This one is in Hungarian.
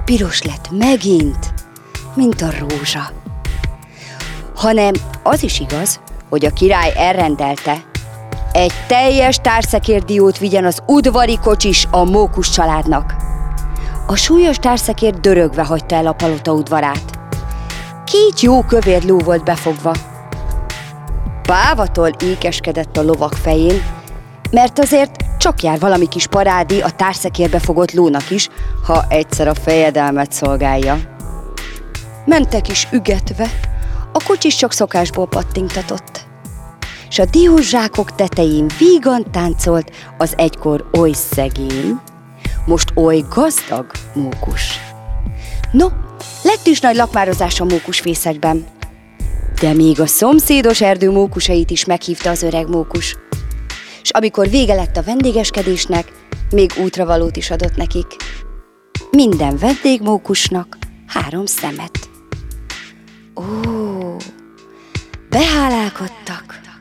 piros lett megint, mint a rózsa. Hanem az is igaz, hogy a király elrendelte, egy teljes társzekérdiót vigyen az udvari kocsis a mókus családnak. A súlyos társzekér dörögve hagyta el a palota udvarát. 2 jó kövér ló volt befogva. Pávatól ékeskedett a lovak fején, mert azért csak jár valami kis parádi a társzekérbe fogott lónak is, ha egyszer a fejedelmet szolgálja. Mentek is ügetve, a kocsis csak szokásból pattintatott, s a diózsákok tetején vígan táncolt az egykor oly szegény, most oly gazdag mókus. No, lett is nagy lakmározás a mókusfészekben, de még a szomszédos erdő mókusait is meghívta az öreg mókus, s amikor vége lett a vendégeskedésnek, még útravalót is adott nekik. Minden vendégmókusnak 3 szemet. Ó, behálálkodtak,